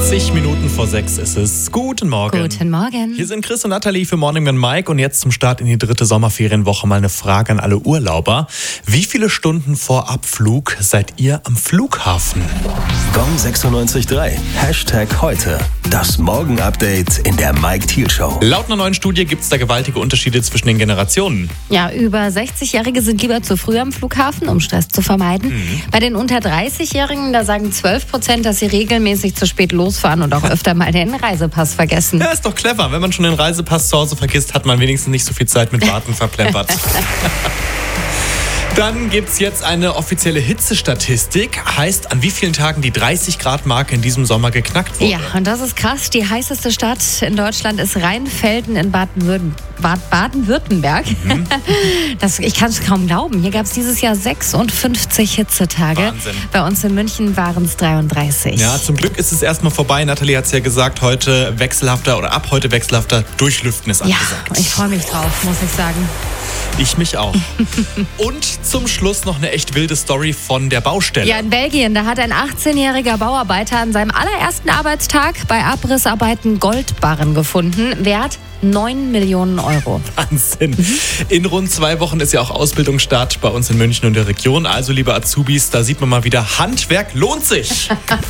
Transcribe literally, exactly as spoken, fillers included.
zwanzig Minuten vor sechs ist es. Guten Morgen. Guten Morgen. Hier sind Chris und Nathalie für Morning mit Mike und jetzt zum Start in die dritte Sommerferienwoche mal eine Frage an alle Urlauber. Wie viele Stunden vor Abflug seid ihr am Flughafen? Gong sechsundneunzig Komma drei. Hashtag heute. Das Morgen-Update in der Mike Thiel Show. Laut einer neuen Studie gibt es da gewaltige Unterschiede zwischen den Generationen. Ja, über sechzig-Jährige sind lieber zu früh am Flughafen, um Stress zu vermeiden. Mhm. Bei den unter dreißig-Jährigen, da sagen zwölf Prozent, dass sie regelmäßig zu spät losfahren und auch öfter mal den Reisepass vergessen. Ja, ist doch clever. Wenn man schon den Reisepass zu Hause vergisst, hat man wenigstens nicht so viel Zeit mit Warten verplempert. Dann gibt es jetzt eine offizielle Hitzestatistik. Heißt, an wie vielen Tagen die dreißig Grad Marke in diesem Sommer geknackt wurde. Ja, und das ist krass. Die heißeste Stadt in Deutschland ist Rheinfelden in Baden-Würden- Bad- Baden-Württemberg. Mhm. Das, ich kann es kaum glauben. Hier gab es dieses Jahr sechsundfünfzig Hitzetage. Wahnsinn. Bei uns in München waren es dreiunddreißig. Ja, zum Glück ist es erstmal vorbei. Nathalie hat es ja gesagt, heute wechselhafter oder ab heute wechselhafter Durchlüften ist angesagt. Ja, ich freue mich drauf, muss ich sagen. Ich mich auch. Und zum Schluss noch eine echt wilde Story von der Baustelle. Ja, in Belgien, da hat ein achtzehnjähriger Bauarbeiter an seinem allerersten Arbeitstag bei Abrissarbeiten Goldbarren gefunden. Wert neun Millionen Euro. Wahnsinn. In rund zwei Wochen ist ja auch Ausbildungsstart bei uns in München und der Region. Also, liebe Azubis, da sieht man mal wieder, Handwerk lohnt sich.